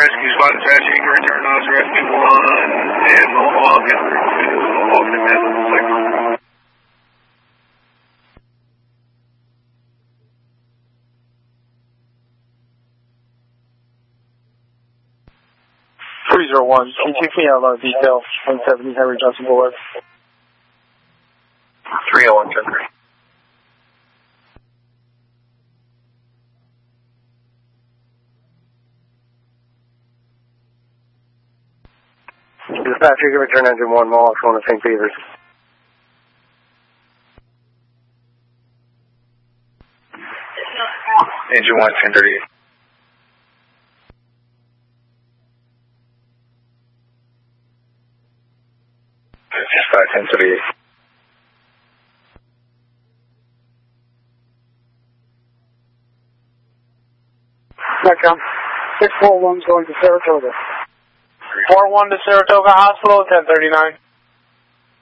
Rescue Squad dispatch, you can return us Rescue 1 and Mohawk and Route 2, Mohawk and Memphis 6. 301, CTP outlaw detail, 170 Henry Johnson Boulevard. 301, 10-3. Dispatch, you can return engine 1, Mohawk, going to St. Peter's. Engine 1, 1038. Dispatch 1038. Metcom, 641's going to Saratoga. 41 to Saratoga Hospital, 1039.